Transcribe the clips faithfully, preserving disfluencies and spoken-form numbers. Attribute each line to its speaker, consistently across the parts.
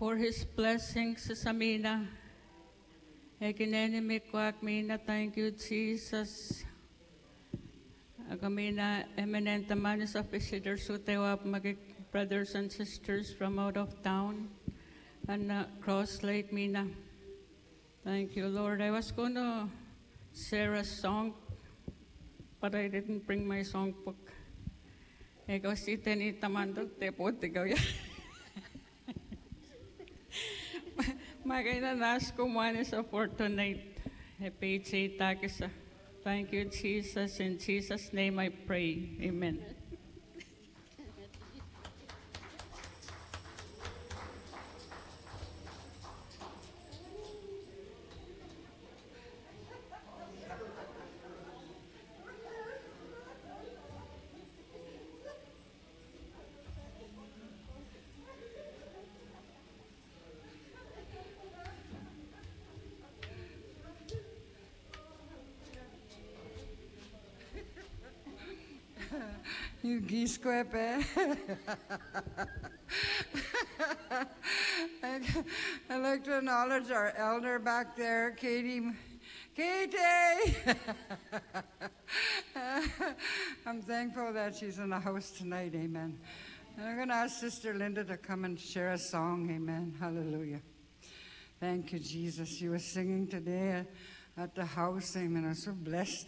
Speaker 1: for His blessings sa Mina. Ekineni kwak Mina, thank you, Jesus. Agamina, eminent manis of visitors who tewap magik brothers and sisters from out of town and uh, Cross Lake, Mina. Thank you, Lord. I was going to share a song, but I didn't bring my songbook. Ikaw si teni tamandog te po tigaw ya. Magay na nas kumani sa for tonight. Epiche takisa. Thank you, Jesus. In Jesus' name I pray. Amen.
Speaker 2: You geese quip, eh? I'd like to acknowledge our elder back there, Katie. Katie! I'm thankful that she's in the house tonight, amen. And I'm going to ask Sister Linda to come and share a song, amen. Hallelujah. Thank you, Jesus. She was singing today at the house, amen. I'm so blessed.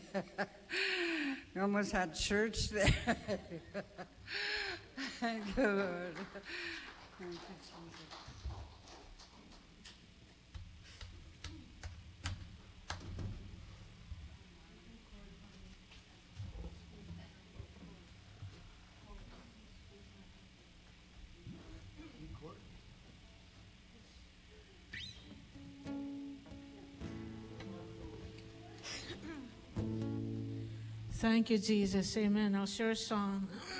Speaker 2: We almost had church there. Thank you, Lord. Thank you, Jesus.
Speaker 3: Thank you, Jesus. Amen. I'll share a song.